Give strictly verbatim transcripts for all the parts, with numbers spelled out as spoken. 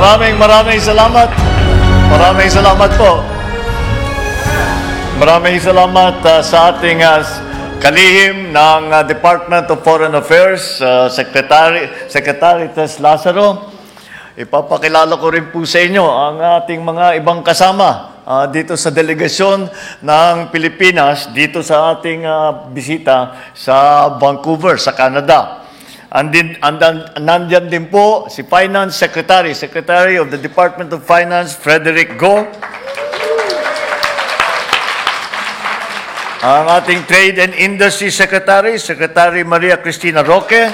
Maraming maraming salamat. Maraming salamat po. Maraming salamat uh, sa ating uh, kalihim ng uh, Department of Foreign Affairs, uh, Secretary, Secretary Tess Lazaro. Ipapakilala ko rin po sa inyo ang ating mga ibang kasama uh, dito sa delegasyon ng Pilipinas, dito sa ating uh, bisita sa Vancouver, sa Canada. Andin, andan, nandyan din po si Finance Secretary, Secretary of the Department of Finance, Frederick Go. Ang ating Trade and Industry Secretary, Secretary Maria Cristina Roque.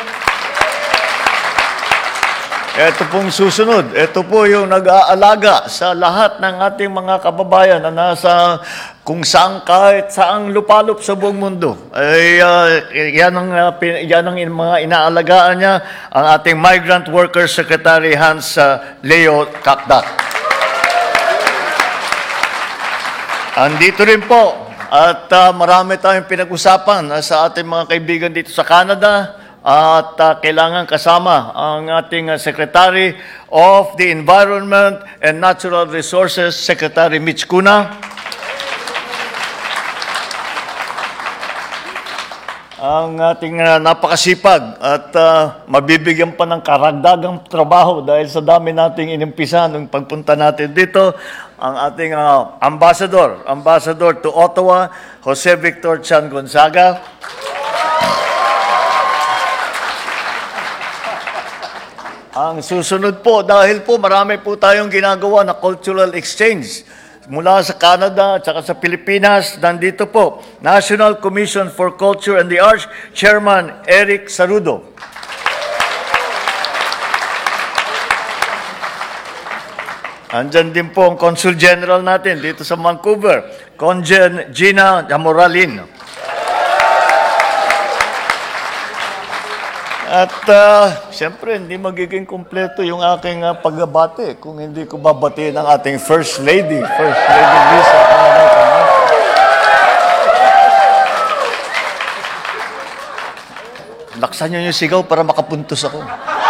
Ito pong susunod. Ito po yung nag-aalaga sa lahat ng ating mga kababayan na nasa kung saan kahit saang lupalop sa buong mundo. Ay, uh, yan, ang, uh, yan ang mga inaalagaan niya, ang ating Migrant Workers Secretary Hans uh, Leo Kakdak. Andito rin po at uh, marami tayong pinag-usapan uh, sa ating mga kaibigan dito sa Canada. At uh, kailangan kasama ang ating uh, Secretary of the Environment and Natural Resources, Secretary Mitch Cuna. Ang ating uh, napakasipag at uh, mabibigyan pa ng karagdagang trabaho dahil sa dami nating inimpisa nung pagpunta natin dito, ang ating uh, Ambassador, Ambassador to Ottawa, Jose Victor Chan Gonzaga. Ang susunod po, dahil po marami po tayong ginagawa na cultural exchange mula sa Canada at saka sa Pilipinas, nandito po, National Commission for Culture and the Arts, Chairman Eric Sarudo. Andyan din po ang Consul General natin dito sa Vancouver, Conjen Gina Damoralin. At uh, siyempre, hindi magiging kumpleto yung aking uh, pagbabate kung hindi ko babatiin ang ating First Lady, First Lady Lisa. Laksan nyo yung sigaw para makapuntos ako.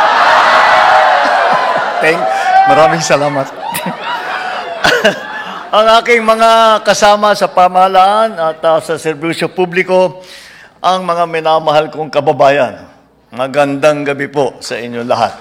Thank, maraming salamat. Ang aking mga kasama sa pamahalaan at uh, sa serbisyo publiko, ang mga minamahal kong kababayan. Magandang gabi po sa inyo lahat.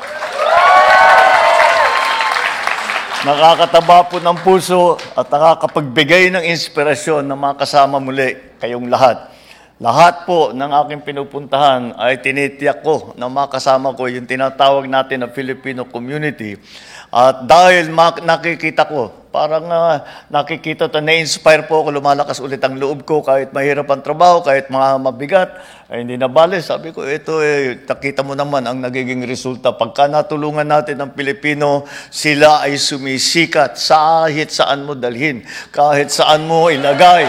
Nakakataba po ng puso at nakakapagbigay ng inspirasyon na makasama muli kayong lahat. Lahat po ng aking pinupuntahan ay tinitiyak ko na makasama ko yung tinatawag natin na Filipino community. At dahil nakikita ko, parang uh, nakikita at na-inspire po ako, lumalakas ulit ang loob ko kahit mahirap ang trabaho, kahit mga mabigat, ay hindi nabali. Sabi ko, ito eh, nakita mo naman ang nagiging resulta. Pagka natulungan natin ang Pilipino, sila ay sumisikat kahit saan mo dalhin, kahit saan mo ilagay.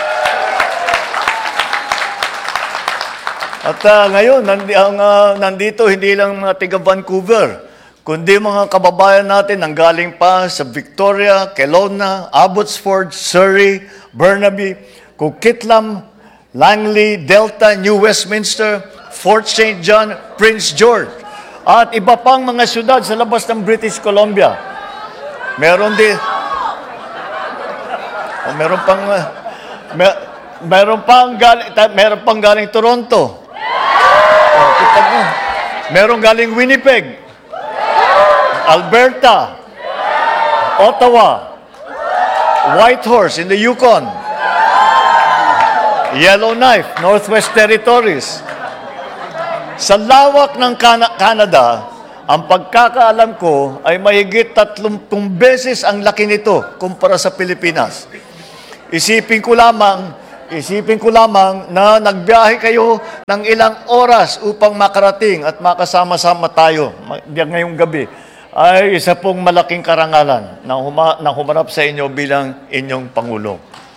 At uh, ngayon, nandi, ang, uh, nandito hindi lang mga tiga Vancouver, kundi mga kababayan natin ang galing pa sa Victoria, Kelowna, Abbotsford, Surrey, Burnaby, Coquitlam, Langley, Delta, New Westminster, Fort Saint John, Prince George, at iba pang mga syudad sa labas ng British Columbia. Meron din, oh, meron pang, uh, mer, meron pang galing, meron pang galing Toronto. Oh, kitag mo. Meron galing Winnipeg, Alberta, Ottawa, Whitehorse in the Yukon, Yellowknife, Northwest Territories. Sa lawak ng Can- Canada, ang pagkakaalam ko ay mahigit tatlumpung beses ang laki nito kumpara sa Pilipinas. Isipin ko lamang, isipin ko lamang na nagbiyahe kayo ng ilang oras upang makarating at makasama-sama tayo ngayong gabi. Ay isa pong malaking karangalan na, huma, na humarap sa inyo bilang inyong Pangulo.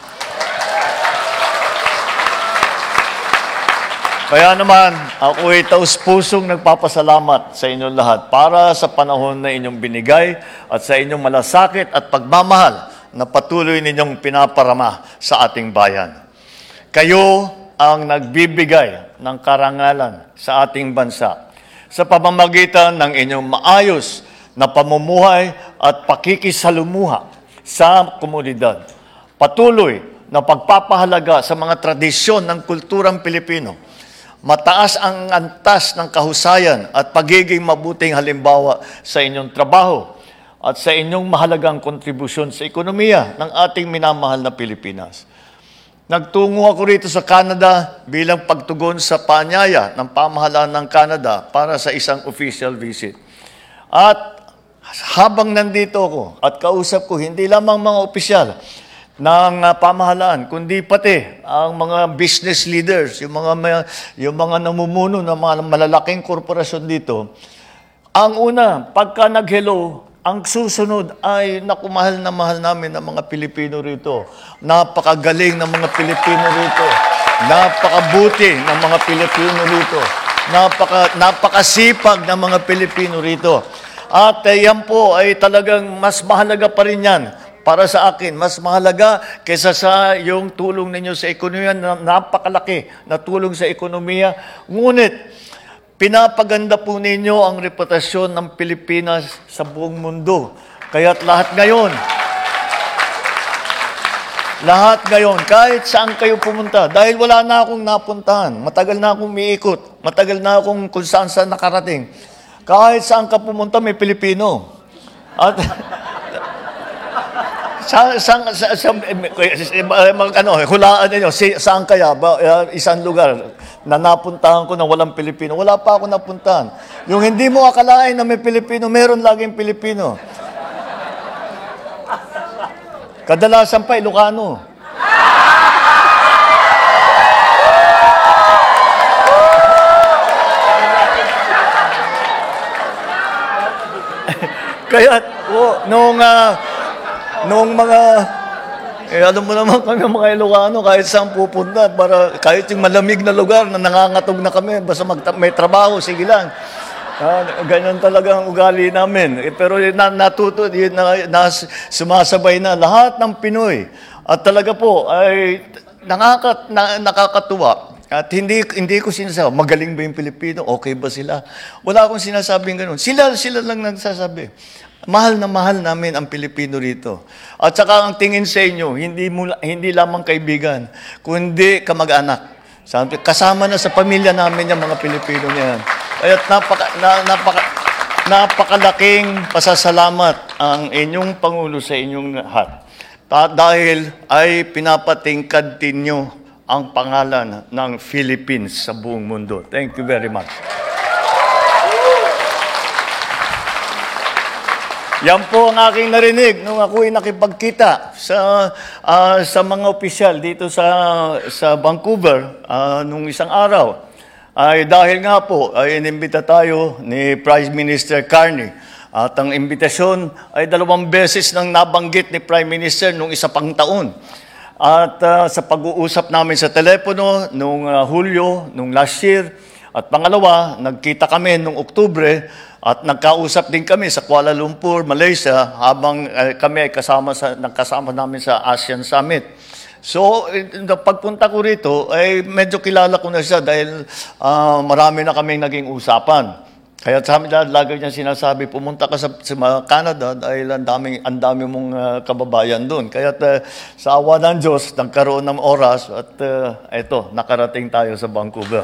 Kaya naman, ako ay taus-pusong nagpapasalamat sa inyong lahat para sa panahon na inyong binigay at sa inyong malasakit at pagmamahal na patuloy ninyong pinaparama sa ating bayan. Kayo ang nagbibigay ng karangalan sa ating bansa sa pamamagitan ng inyong maayos na pamumuhay at pakikisalumuha sa komunidad. Patuloy na pagpapahalaga sa mga tradisyon ng kulturang Pilipino. Mataas ang antas ng kahusayan at pagiging mabuting halimbawa sa inyong trabaho at sa inyong mahalagang kontribusyon sa ekonomiya ng ating minamahal na Pilipinas. Nagtungo ako rito sa Canada bilang pagtugon sa paanyaya ng pamahalaan ng Canada para sa isang official visit. At habang nandito ako at kausap ko hindi lamang mga opisyal ng uh, pamahalaan, kundi pati ang mga business leaders, yung mga, yung mga namumuno ng mga malalaking korporasyon dito. Ang una, pagka nag-hello, ang susunod ay, naku, mahal na mahal namin ng mga Pilipino rito. Napakagaling ng mga Pilipino rito. Napakabuti ng mga Pilipino rito. Napaka, napakasipag ng mga Pilipino rito. At eh, yan po ay talagang mas mahalaga pa rin yan para sa akin. Mas mahalaga kaysa sa yung tulong ninyo sa ekonomiya, na napakalaki na tulong sa ekonomiya. Ngunit, pinapaganda po ninyo ang reputasyon ng Pilipinas sa buong mundo. Kaya't lahat ngayon, lahat ngayon, kahit saan kayo pumunta, dahil wala na akong napuntahan, matagal na akong umiikot, matagal na akong kung saan saan nakarating, kahit saan ka pumunta, may Pilipino. At sa, sa, sa, sa mag, ano, hulaan ninyo, si, saan kaya? Ba, uh, isang lugar na napuntahan ko na walang Pilipino. Wala pa ako napuntahan. Yung hindi mo akalain na may Pilipino, meron laging Pilipino. Kadalasan pa, Ilocano. Kaya, oh, nung, uh, nung mga, eh, alam mo naman kami mga Ilocano, kahit saan pupunta, para, kahit yung malamig na lugar na nangangatog na kami, basta mag, may trabaho, sige lang. Ah, ganyan talaga ang ugali namin. Eh, pero na, natuto, yun, na, na, sumasabay na lahat ng Pinoy. At talaga po, ay nakakat, na, nakakatuwa. At hindi hindi ko sinasabi, magaling ba yung Pilipino? Okay ba sila? Wala akong sinasabing ganun. Sila, sila lang nagsasabi. Mahal na mahal namin ang Pilipino rito. At saka ang tingin sa inyo, hindi, mo, hindi lamang kaibigan, kundi kamag-anak. Kasama na sa pamilya namin yung mga Pilipino niyan. Kaya napaka, na, napaka, napakalaking pasasalamat ang inyong Pangulo sa inyong lahat. Dahil ay pinapatingkad ninyo ang pangalan ng Philippines sa buong mundo. Thank you very much. Yan po ang aking narinig nung ako'y nakipagkita sa uh, sa mga opisyal dito sa sa Vancouver uh, nung isang araw. Ay dahil nga po ay inimbita tayo ni Prime Minister Carney. At ang imbitasyon ay dalawang beses nang nabanggit ni Prime Minister nung isa pang taon. At uh, sa pag-uusap namin sa telepono nung uh, Hulyo, nung last year, at pangalawa, nagkita kami nung Oktubre at nagkausap din kami sa Kuala Lumpur, Malaysia, habang uh, kami ay kasama sa, nagkasama namin sa ASEAN Summit. So, pagpunta ko rito, ay medyo kilala ko na siya dahil uh, marami na kaming naging usapan. Kaya sa amin lagi niya sinasabi, pumunta ka sa, sa Canada dahil ang dami, ang dami mong uh, kababayan doon. Kaya uh, sa awa ng Diyos, nagkaroon ng oras at uh, eto, nakarating tayo sa Vancouver.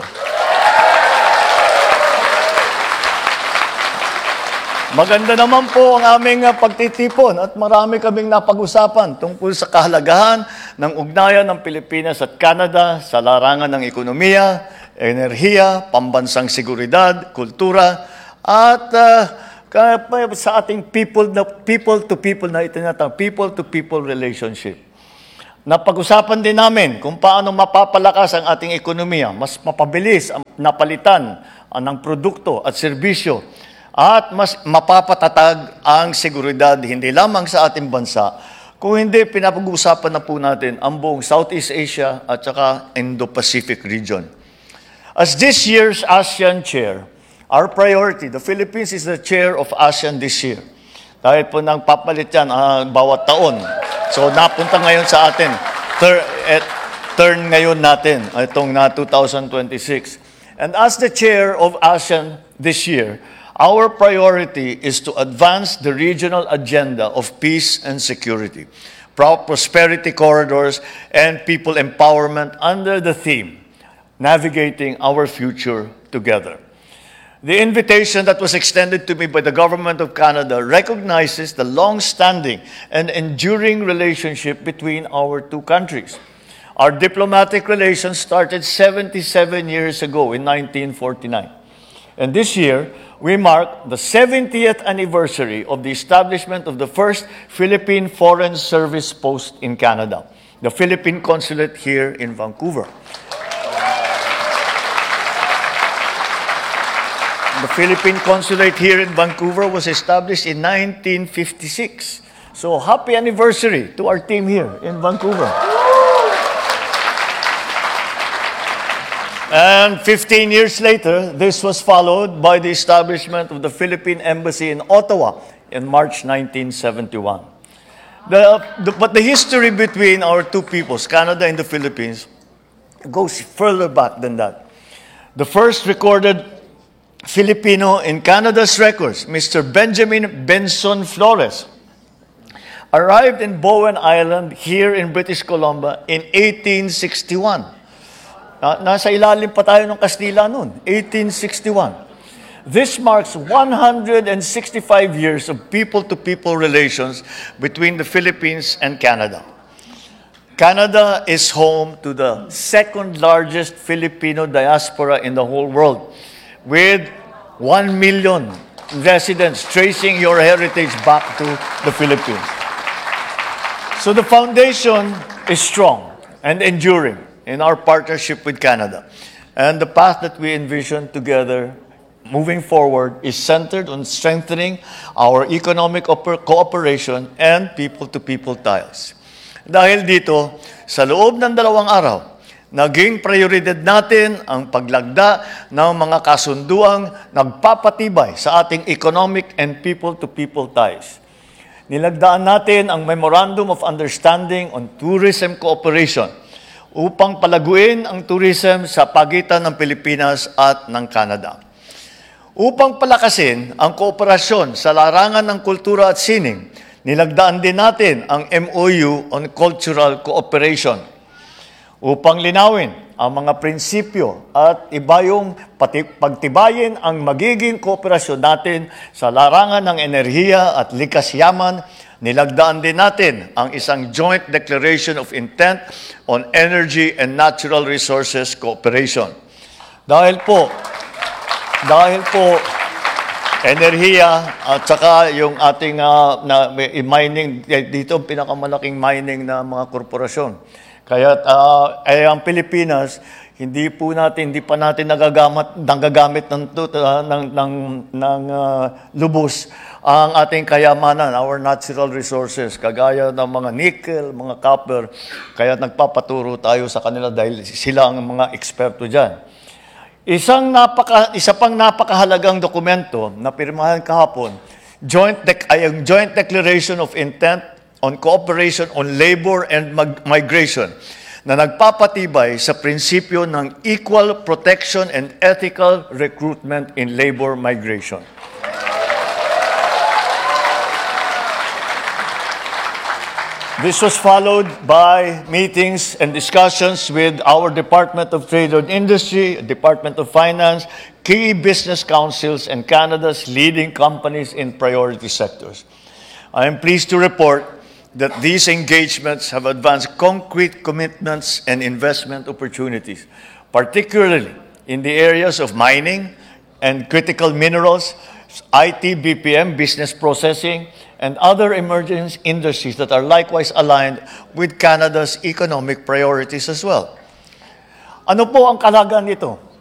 Maganda naman po ang aming uh, pagtitipon at marami kaming napag-usapan tungkol sa kahalagahan ng ugnayan ng Pilipinas at Canada sa larangan ng ekonomiya, enerhiya, pambansang seguridad, kultura, at uh, sa ating people na people to people na itinatawag, people to people relationship. Napag-usapan din namin kung paano mapapalakas ang ating ekonomiya, mas mapabilis ang napalitan ng produkto at serbisyo, at mas mapapatatag ang seguridad hindi lamang sa ating bansa, kung hindi pinapag-usapan na po natin ang buong Southeast Asia at saka Indo-Pacific region. As this year's ASEAN chair, our priority, the Philippines is the chair of ASEAN this year. Dahil po nang papalit yan uh, bawat taon. So napunta ngayon sa atin, tur- et, turn ngayon natin, itong na two thousand twenty-six. And as the chair of ASEAN this year, Our priority is to advance the regional agenda of peace and security, pro- prosperity corridors, and people empowerment under the theme, Navigating Our Future Together. The invitation that was extended to me by the Government of Canada recognizes the long-standing and enduring relationship between our two countries. Our diplomatic relations started seventy-seven years ago in nineteen forty-nine. And this year, we mark the seventieth anniversary of the establishment of the first Philippine Foreign Service post in Canada, the Philippine Consulate here in Vancouver. The Philippine Consulate here in Vancouver was established in nineteen fifty-six. So happy anniversary to our team here in Vancouver. And fifteen years later, this was followed by the establishment of the Philippine Embassy in Ottawa in March nineteen seventy-one. The, the, but the history between our two peoples, Canada and the Philippines, goes further back than that. The first recorded Filipino in Canada's records, Mister Benjamin Benson Flores, arrived in Bowen Island here in British Columbia in eighteen sixty-one. Na, nasa ilalim pa tayo ng Kastila noon, eighteen sixty-one. This marks one hundred sixty-five years of people-to-people relations between the Philippines and Canada. Canada is home to the second largest Filipino diaspora in the whole world, with one million residents tracing your heritage back to the Philippines. So the foundation is strong and enduring in our partnership with Canada. And the path that we envision together moving forward is centered on strengthening our economic cooperation and people-to-people ties. Dahil dito, sa loob ng dalawang araw, naging prioridad natin ang paglagda ng mga kasunduang nagpapatibay sa ating economic and people-to-people ties. Nilagdaan natin ang Memorandum of Understanding on Tourism Cooperation upang palaguin ang tourism sa pagitan ng Pilipinas at ng Canada. Upang palakasin ang kooperasyon sa larangan ng kultura at sining, nilagdaan din natin ang M O U on Cultural Cooperation. Upang linawin ang mga prinsipyo at iba yung pati, pagtibayin ang magiging kooperasyon natin sa larangan ng enerhiya at likas yaman, nilagdaan din natin ang isang Joint Declaration of Intent on Energy and Natural Resources Cooperation. Dahil po, dahil po, enerhiya at saka yung ating uh, na, mining, dito pinakamalaking mining na mga korporasyon. Kaya uh, eh, ang Pilipinas, hindi po natin, hindi pa natin nagagamit, nagagamit ng, uh, ng, ng, ng uh, lubos ang ating kayamanan, our natural resources, kagaya ng mga nickel, mga copper. Kaya nagpapaturo tayo sa kanila dahil sila ang mga eksperto dyan. Isang napaka, isa pang napakahalagang dokumento na pirmahan kahapon, joint dec- ay ang Joint Declaration of Intent on Cooperation on Labor and Mag- Migration na nagpapatibay sa prinsipyo ng equal protection and ethical recruitment in labor migration. This was followed by meetings and discussions with our Department of Trade and Industry, Department of Finance, key business councils, and Canada's leading companies in priority sectors. I am pleased to report that these engagements have advanced concrete commitments and investment opportunities, particularly in the areas of mining and critical minerals, I T B P M, business processing, and other emerging industries that are likewise aligned with Canada's economic priorities as well. Ano po ang kalagayan nito?